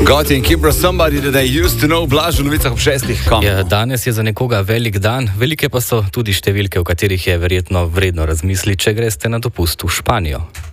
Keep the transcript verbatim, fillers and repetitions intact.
Gotti in Kibra, somebody that I used to know, Blaž v novicah ob šestih. Ja, danes je za nekoga velik dan, velike pa so tudi številke, o katerih je verjetno vredno razmisliti, če greste na dopust v Španijo.